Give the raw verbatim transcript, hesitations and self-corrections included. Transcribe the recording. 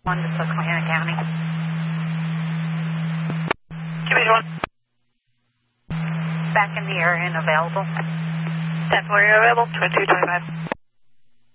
one to Susquehanna County. Give me one. Back in the area and available. ten four, you're available. twenty-two twenty-five.